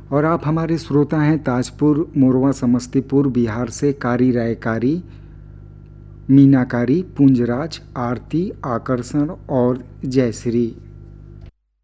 और आप हमारे श्रोता हैं ताजपुर, मोरवा, समस्तीपुर बिहार से कारी रायकारी, मीनाकारी, पुंजराज, आरती, आकर्षण और जयश्री।